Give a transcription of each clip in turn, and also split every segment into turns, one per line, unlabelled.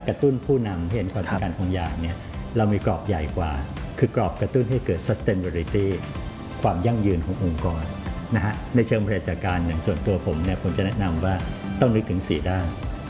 กระตุ้นผู้นำที่เห็นความสำคัญของอย่างเนี่ยเรามีกรอบใหญ่กว่าคือกรอบกระตุ้นให้เกิด sustainability ความยั่งยืนขององค์กรนะฮะในเชิงบริหารจัดการอย่างส่วนตัวผมเนี่ยผมจะแนะนำว่าต้องนึกถึง4ด้าน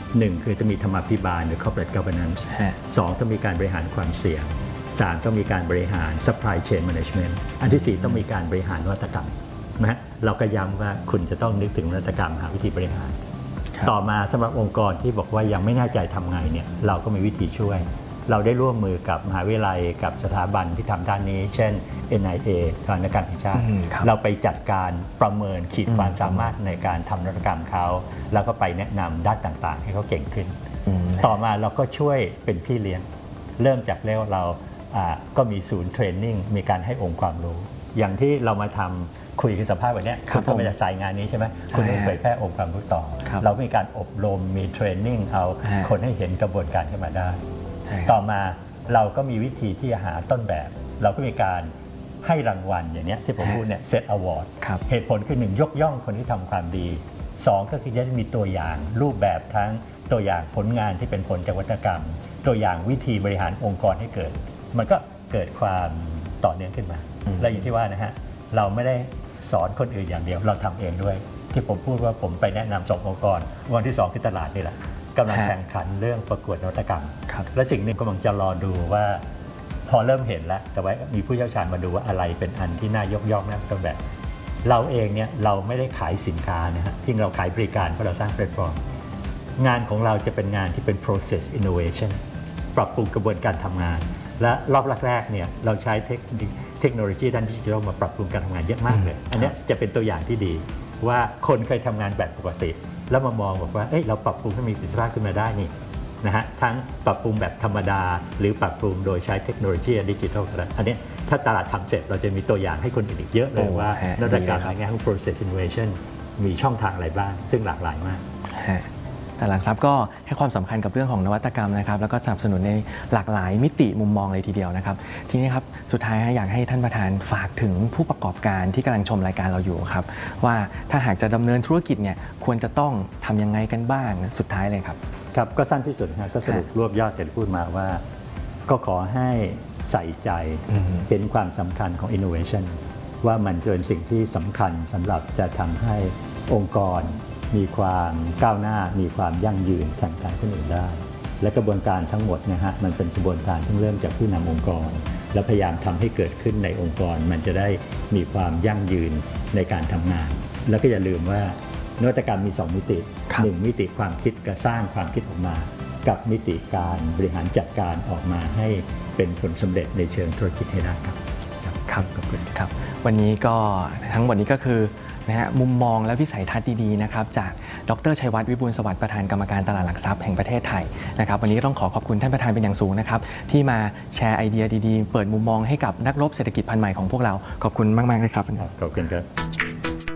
1คือต้องมีธรรมาภิบาลหรือ corporate governance 2ต้องมีการบริหารความเสี่ยง3ต้องมีการบริหาร supply chain management อันที่4ต้องมีการบริหารนวัตกรรมนะเราก็ย้ำว่าคุณจะต้องนึกถึงนวัตกรรมหาวิธีบริหารต่อมาสำหรับองค์กรที่บอกว่ายังไม่แน่ใจทำไงเนี่ยเราก็มีวิธีช่วยเราได้ร่วมมือกับมหาวิทยาลัยกับสถาบันที่ทำด้านนี้เช่น NIA ธนาคารแห่งชาติเราไปจัดการประเมินขีดความสามารถในการทำนวัตกรรมเขาแล้วก็ไปแนะนำด้านต่างๆให้เขาเก่งขึ้นต่อมาเราก็ช่วยเป็นพี่เลี้ยงเริ่มจากแล้วเราก็มีศูนย์เทรนนิ่งมีการให้องค์ความรู้อย่างที่เรามาทำคุยกันสัมภาษณ์วันนี้คุณก็มาจากสายงานนี้ใช่ไหมคุณเผยแพร่องค์ความรู้ต่อเรามีการอบรมมีเทรนนิ่งเอาคนให้เห็นกระบวนการขึ้นมาได้ต่อมาเราก็มีวิธีที่จะหาต้นแบบเราก็มีการให้รางวัลอย่างนี้ที่ผมพูดเนี่ยเซตอวอร์ดเหตุผลคือ1ยกย่องคนที่ทำความดี2ก็คือจะมีตัวอย่างรูปแบบทั้งตัวอย่างผลงานที่เป็นผลจากนวัตกรรมตัวอย่างวิธีบริหารองค์กรให้เกิดมันก็เกิดความต่อเนื่องขึ้นมาและอย่างที่ว่านะฮะเราไม่ได้สอนคนอื่นอย่างเดียวเราทำเองด้วยที่ผมพูดว่าผมไปแนะนำ2องค์กรวันที่2คือตลาดนี่แหละกำลังแข่งขันเรื่องประกวดนวัตกรรมและสิ่งหนึ่งกำลังจะรอดูว่าพอเริ่มเห็นแล้วแต่ว่ามีผู้เชี่ยวชาญมาดูว่าอะไรเป็นอันที่น่ายกย่องนะต้นแบบเราเองเนี่ยเราไม่ได้ขายสินค้านะฮะที่เราขายบริการเพราะเราสร้างแพลตฟอร์มงานของเราจะเป็นงานที่เป็น process innovation ปรับปรุงกระบวนการทำงานและรอบแรกๆเนี่ยเราใช้เทคโนโลยีด้านดิจิทัลมาปรับปรุงการทำงานเยอะมากเลยอันนี้จะเป็นตัวอย่างที่ดีว่าคนเคยทำงานแบบปกติแล้วมามองบอกว่าเราปรับปรุงให้มีประสิทธิภาพขึ้นมาได้นี่นะฮะทั้งปรับปรุงแบบธรรมดาหรือปรับปรุงโดยใช้เทคโนโลยีดิจิทัลอันนี้ถ้าตลาดทำเสร็จเราจะมีตัวอย่างให้คนอื่นอีกเยอะเลยว่านวัตกรรมในแง่ของ process innovation มีช่องทางอะไรบ้างซึ่งหลากหลายมาก
ตลาดหลักทรัพย์ก็ให้ความสำคัญกับเรื่องของนวัตกรรมนะครับแล้วก็สนับสนุนในหลากหลายมิติมุมมองเลยทีเดียวนะครับทีนี้ครับสุดท้ายอยากให้ท่านประธานฝากถึงผู้ประกอบการที่กำลังชมรายการเราอยู่ครับว่าถ้าหากจะดำเนินธุรกิจเนี่ยควรจะต้องทำยังไงกันบ้างสุดท้ายเลยครับ
ครับก็สั้นที่สุดครับก็สรุปรวบยอดที่พูดมาว่าก็ขอให้ใส่ใจเห็นความสำคัญของ innovation ว่ามันเป็นสิ่งที่สำคัญสำหรับจะทำให้องค์กรมีความก้าวหน้ามีความยั่งยืนแข่งขันคนอื่นได้และกระบวนการทั้งหมดนะฮะมันเป็นกระบวนการที่เริ่มจากผู้นำองค์กรและพยายามทำให้เกิดขึ้นในองค์กรมันจะได้มีความยั่งยืนในการทำงานแล้วก็อย่าลืมว่านวัตกรรมมี2มิติ1มิติความคิดกับสร้างความคิดออกมากับมิติการบริหารจัดการออกมาให้เป็นผลสำเร็จในเชิงธุรกิจให้ได้ครับ
ครับขอบคุณครับวันนี้ก็ทั้งหมดนี้ก็คือมุมมองและวิสัยทัศน์ดีๆนะครับจากดร.ชัยวัฒน์วิบูลย์สวัสดิ์ประธานกรรมการตลาดหลักทรัพย์แห่งประเทศไทยนะครับวันนี้ก็ต้องขอบคุณท่านประธานเป็นอย่างสูงนะครับที่มาแชร์ไอเดียดีๆเปิดมุมมองให้กับนักรบเศรษฐกิจพันธุ์ใหม่ของพวกเราขอบคุณมากๆเลยครับ
ขอบคุณครับ